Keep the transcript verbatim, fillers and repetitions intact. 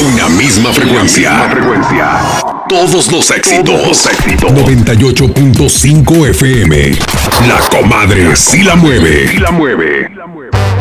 Una misma frecuencia. Una misma frecuencia. Todos los éxitos. Todos los éxitos. noventa y ocho punto cinco F M. La comadre sí la mueve. Sí la mueve.